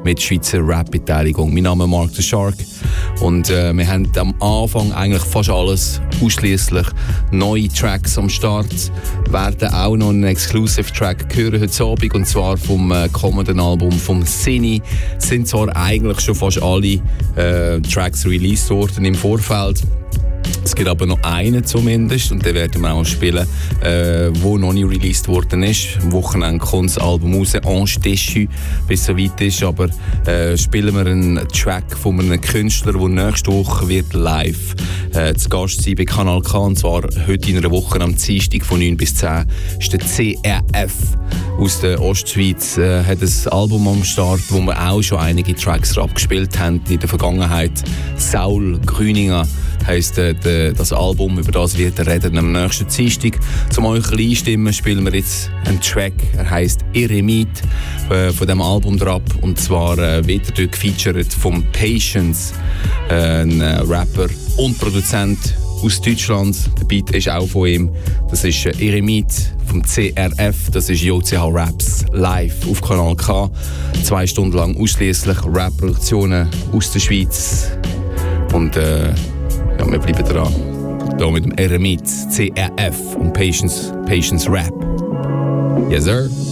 mit Schweizer Rap-Beteiligung. Mein Name ist Mark the Shark und wir haben am Anfang eigentlich fast alles ausschließlich neue Tracks am Start. Werden auch noch einen Exclusive-Track hören heute Abend, und zwar vom kommenden Album vom Sini. Sind zwar eigentlich schon fast alle Tracks released worden im Vorfeld. Es gibt aber noch einen zumindest, und den werden wir auch spielen, wo noch nicht released worden ist. Am Wochenende kommt das Album raus, Ange Déchu, bis es soweit ist. Aber spielen wir einen Track von einem Künstler, der nächste Woche wird live zu Gast sein bei Kanal K. Und zwar heute in einer Woche am Dienstag von 9 bis 10 ist der CRF aus der Ostschweiz. Hat ein Album am Start, wo wir auch schon einige Tracks abgespielt haben in der Vergangenheit. Saul Grüninger heisst das Album, über das wird er reden am nächsten Dienstag. Zum euch einstimmen spielen wir jetzt einen Track, er heisst Eremit, von dem Album drauf, und zwar wird er dort gefeatured vom Patience, ein Rapper und Produzent aus Deutschland. Der Beat ist auch von ihm. Das ist Eremit vom CRF, das ist JCH Raps live auf Kanal K. 2 Stunden lang ausschließlich Rap-Produktionen aus der Schweiz. Und ja, wir bleiben dran. Hier mit dem Eremit, CRF und Patience Rap. Yes, sir.